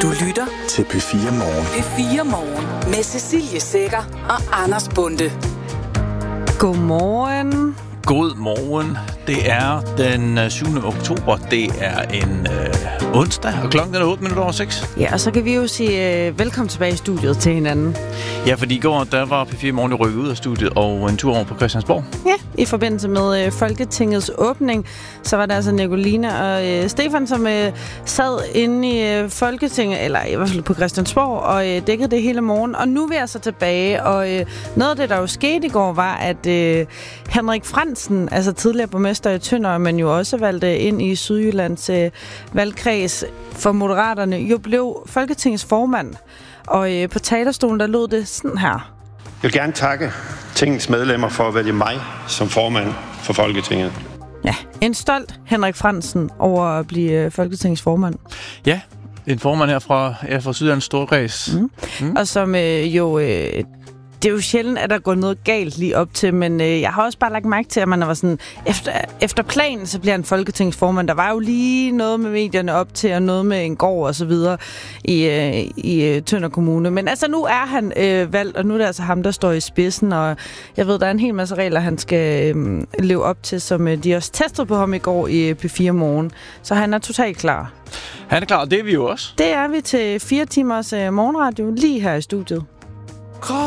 Du lytter til P4 Morgen. P4 Morgen med Cecilie Sækker og Anders Bonde. Godmorgen. God morgen. Det er den 7. oktober. Det er en onsdag, og klokken er 8:08. Ja, og så kan vi jo sige velkommen tilbage i studiet til hinanden. Ja, fordi i går, der var P4 Morgen jo rykket ud af studiet og en tur over på Christiansborg. Ja, i forbindelse med Folketingets åbning, så var der altså Nicoline og Stefan, som sad inde i Folketinget, eller i hvert fald på Christiansborg, og dækkede det hele morgen. Og nu er vi altså tilbage, og noget af det, der jo skete i går, var, at Henrik Frandsen, altså tidligere borgmester i Tønder, men jo også valgte ind i Sydjyllands valgkreds for Moderaterne, jo blev Folketingets formand. Og på talerstolen, der lød det sådan her. Jeg vil gerne takke Tingets medlemmer for at vælge mig som formand for Folketinget. Ja, en stolt Henrik Frandsen over at blive Folketingets formand. Ja, en formand her fra Sydjyllands Storkreds. Og som det er jo sjældent, at der går noget galt lige op til, men jeg har også bare lagt mærke til, at man var sådan, efter planen, så bliver han folketingsformand. Der var jo lige noget med medierne op til, og noget med en gård og så videre i Tønder Kommune. Men altså, nu er han valgt, og nu er det altså ham, der står i spidsen, og jeg ved, der er en hel masse regler, han skal leve op til, som de også testede på ham i går i P4 Morgen. Så han er totalt klar. Han er klar, og det er vi jo også. Det er vi til 4 timers morgenradio, lige her i studiet.